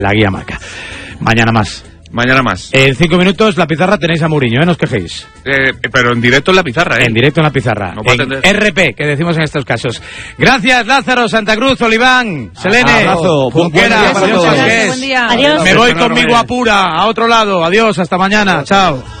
La guía Marca. Mañana más. En 5 minutos la pizarra tenéis a Mourinho, no os quejéis. Pero en directo en la pizarra, En directo en la pizarra. No en RP, que decimos en estos casos. Gracias, Lázaro, Santa Cruz, Oliván, Selene, Junqueras, Buen día. Me voy conmigo a Pura, a otro lado. Adiós, hasta mañana. Chao.